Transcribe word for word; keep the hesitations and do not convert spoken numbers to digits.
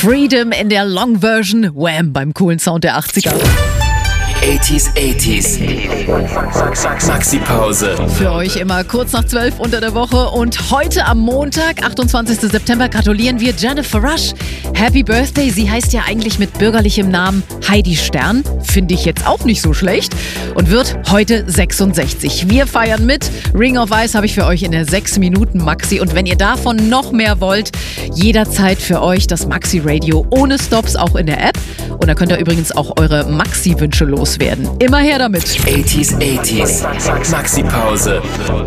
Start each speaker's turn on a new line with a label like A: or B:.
A: Freedom in der Long Version, Wham beim coolen Sound der achtziger.
B: achtziger, achtziger. Maxi-Pause.
A: Für euch immer kurz nach zwölf unter der Woche. Und heute am Montag, achtundzwanzigsten September, gratulieren wir Jennifer Rush. Happy Birthday. Sie heißt ja eigentlich mit bürgerlichem Namen Heidi Stern. Finde ich jetzt auch nicht so schlecht. Und wird heute sechsundsechzig. Wir feiern mit. Ring of Ice habe ich für euch in der sechs Minuten Maxi. Und wenn ihr davon noch mehr wollt, jederzeit für euch das Maxi Radio ohne Stops, auch in der App. Und da könnt ihr übrigens auch eure Maxi-Wünsche loswerden. Immer her damit.
B: achtziger, achtziger. Maxi-Pause.